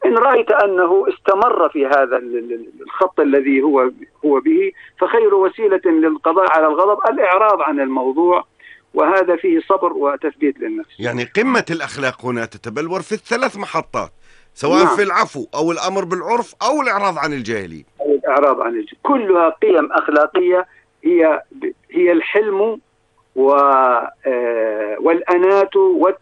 إن رأيت أنه استمر في هذا الخط الذي هو به، فخير وسيلة للقضاء على الغضب الإعراض عن الموضوع، وهذا فيه صبر وتثبيت للنفس. يعني قمة الأخلاق هنا تتبلور في الثلاث محطات، سواء في العفو أو الأمر بالعرف أو الإعراض عن الجاهلين. الإعراض عن الجاهلين كلها قيم أخلاقية، هي الحلم والأناة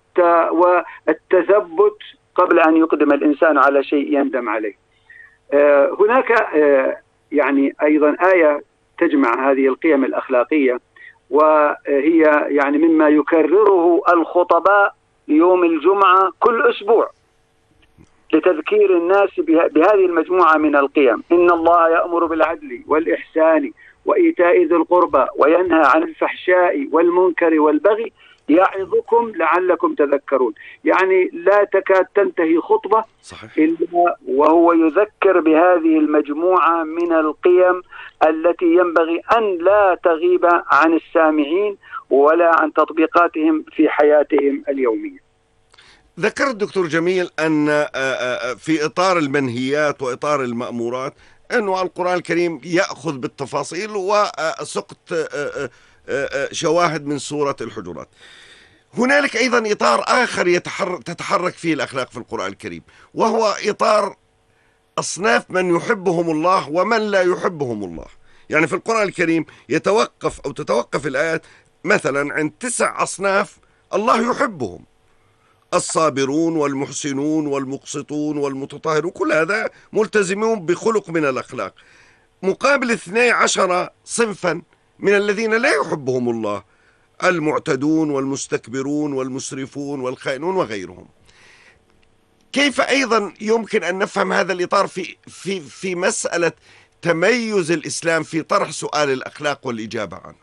والتثبت قبل أن يقدم الإنسان على شيء يندم عليه. هناك يعني أيضا آية تجمع هذه القيم الأخلاقية، وهي يعني مما يكرره الخطباء يوم الجمعة كل أسبوع لتذكير الناس بهذه المجموعة من القيم. إن الله يأمر بالعدل والإحسان وإيتاء ذي القربى وينهى عن الفحشاء والمنكر والبغي يعظكم لعلكم تذكرون. يعني لا تكاد تنتهي خطبة إلا وهو يذكر بهذه المجموعة من القيم التي ينبغي أن لا تغيب عن السامعين ولا عن تطبيقاتهم في حياتهم اليومية. ذكر الدكتور جميل أن في إطار المنهيات وإطار المأمورات أنه القرآن الكريم يأخذ بالتفاصيل وسقط شواهد من سورة الحجرات. هنالك أيضا إطار آخر تتحرك فيه الأخلاق في القرآن الكريم، وهو إطار أصناف من يحبهم الله ومن لا يحبهم الله. يعني في القرآن الكريم تتوقف الآيات مثلا عند 9 أصناف الله يحبهم: الصابرون والمحسنون والمقسطون والمتطهرون، كل هذا ملتزمون بخلق من الأخلاق، مقابل 12 صنفا من الذين لا يحبهم الله: المعتدون والمستكبرون والمسرفون والخائنون وغيرهم. كيف أيضا يمكن أن نفهم هذا الإطار في مسألة تميز الإسلام في طرح سؤال الأخلاق والإجابة عنه؟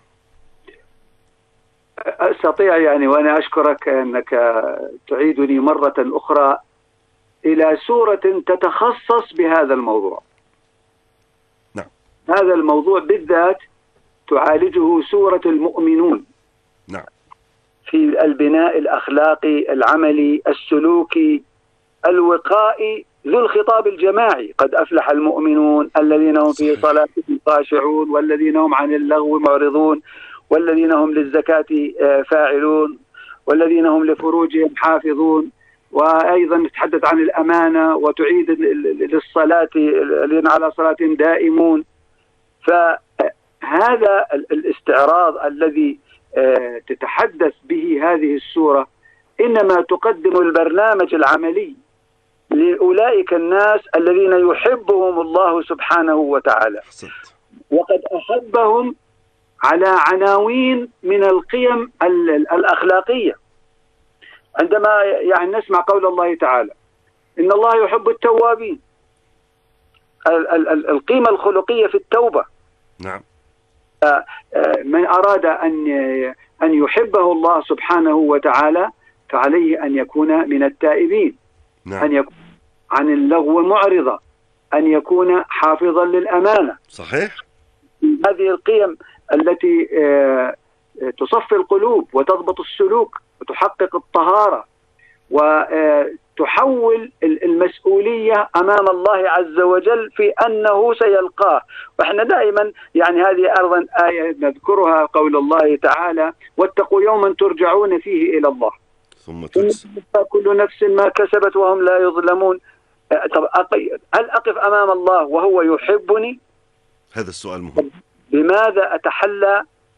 أستطيع يعني، وأنا أشكرك أنك تعيدني مرة أخرى إلى سورة تتخصص بهذا الموضوع. نعم. هذا الموضوع بالذات تعالجه سورة المؤمنون. نعم. في البناء الأخلاقي العملي السلوكي الوقائي ذو الخطاب الجماعي: قد أفلح المؤمنون الذين هم في صلاتهم خاشعون والذين هم عن اللغو معرضون والذين هم للزكاة فاعلون والذين هم لفروجهم حافظون. وأيضا تتحدث عن الأمانة وتعيد للصلاة الذين على صلاتهم دائمون. فهذا الاستعراض الذي تتحدث به هذه السورة إنما تقدم البرنامج العملي لأولئك الناس الذين يحبهم الله سبحانه وتعالى، وقد أحبهم على عناوين من القيم الأخلاقية. عندما يعني نسمع قول الله تعالى: إن الله يحب التوابين، القيمة الخلقية في التوبة. نعم. من أراد أن يحبه الله سبحانه وتعالى فعليه أن يكون من التائبين. نعم. أن يكون عن اللغو معرضا، أن يكون حافظا للأمانة. صحيح. هذه القيم التي تصفي القلوب وتضبط السلوك وتحقق الطهارة وتحول المسؤولية أمام الله عز وجل في أنه سيلقاه. وإحنا دائما يعني هذه أيضا آية نذكرها، قول الله تعالى: واتقوا يوما ترجعون فيه إلى الله ثم تجزى كل نفس ما كسبت وهم لا يظلمون. طب هل أقف أمام الله وهو يحبني؟ هذا السؤال مهم. بماذا أتحلى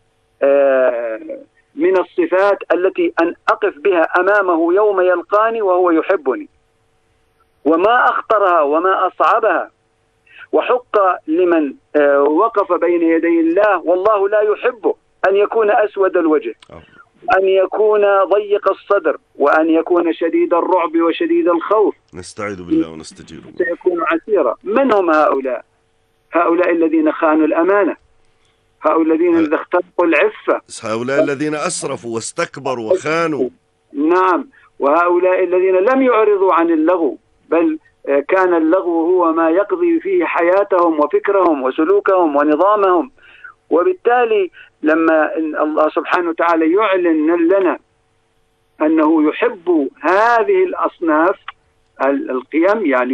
من الصفات التي أن أقف بها أمامه يوم يلقاني وهو يحبني؟ وما أخطرها وما أصعبها. وحق لمن وقف بين يدي الله والله لا يحبه أن يكون أسود الوجه، أن يكون ضيق الصدر، وأن يكون شديد الرعب وشديد الخوف. نستعيذ بالله ونستجير. سيكون عسيرا. من هم هؤلاء؟ هؤلاء الذين خانوا الأمانة، هؤلاء الذين إذا اخترقوا العفة، هؤلاء الذين أسرفوا واستكبروا وخانوا. نعم. وهؤلاء الذين لم يعرضوا عن اللغو، بل كان اللغو هو ما يقضي فيه حياتهم وفكرهم وسلوكهم ونظامهم. وبالتالي لما الله سبحانه وتعالى يعلن لنا أنه يحب هذه الأصناف القيم، يعني